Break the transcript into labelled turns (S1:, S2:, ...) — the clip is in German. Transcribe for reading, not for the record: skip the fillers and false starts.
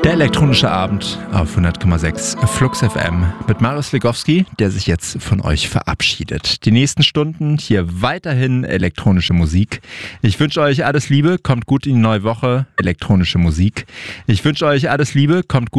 S1: Der elektronische Abend auf 100,6 Flux FM mit Marius Legowski, der sich jetzt von euch verabschiedet. Die nächsten Stunden hier weiterhin elektronische Musik. Ich wünsche euch alles Liebe, kommt gut in die neue Woche. Elektronische Musik. Ich wünsche euch alles Liebe, kommt gut